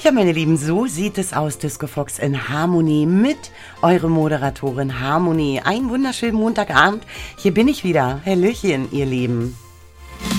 Ja, meine Lieben, so sieht es aus, Disco Fox in Harmonie mit eurem Moderatorin Harmonie. Einen wunderschönen Montagabend. Hier bin ich wieder. Hallöchen, ihr Lieben.